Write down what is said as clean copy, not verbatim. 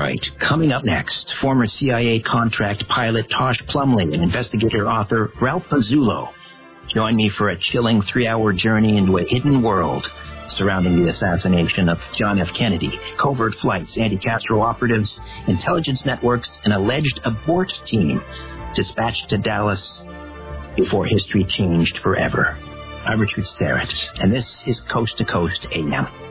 right. Coming up next, former CIA contract pilot Tosh Plumley and investigator author Ralph Mazzullo join me for a chilling 3-hour journey into a hidden world surrounding the assassination of John F. Kennedy, covert flights, anti-Castro operatives, intelligence networks, an alleged abort team dispatched to Dallas before history changed forever. I'm Richard Serrett, and this is Coast to Coast AM.